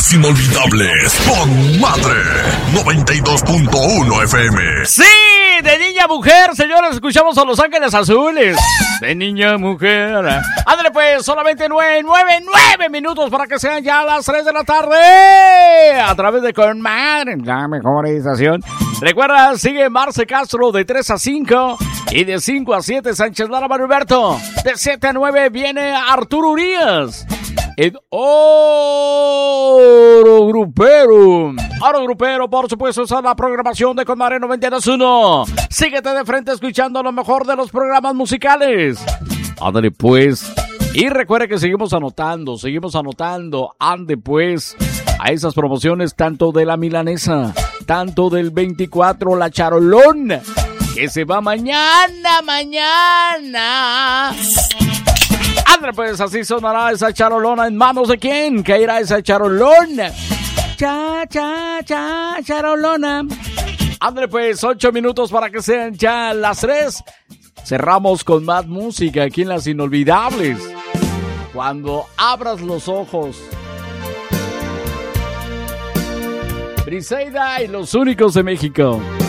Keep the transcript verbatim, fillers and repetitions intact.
las inolvidables con Madre noventa y dos punto uno F M. Sí, de niña a mujer, señores, escuchamos a Los Ángeles Azules. De niña a mujer. Ándale pues, solamente nueve, nueve, nueve minutos para que sean ya las tres de la tarde. A través de Con Madre, la mejor estación. Recuerda, sigue Marce Castro de tres a cinco. Y de cinco a siete, Sánchez Lara, Mario Alberto. De siete a nueve viene Arturo Urias. El Oro Grupero. Oro Grupero, por supuesto, esa es la programación de Con Madre noventa y dos punto uno. Síguete de frente escuchando lo mejor de los programas musicales. Ándale pues. Y recuerde que seguimos anotando, seguimos anotando. Ande pues a esas promociones tanto de la milanesa, tanto del veinticuatro, la charolón, que se va mañana, mañana. André, pues así sonará esa charolona. ¿En manos de quién? ¿Qué irá esa charolona? Cha, cha, cha, charolona. André, pues ocho minutos para que sean ya las tres. Cerramos con más música aquí en Las Inolvidables. Cuando abras los ojos. Briseida y Los Únicos de México.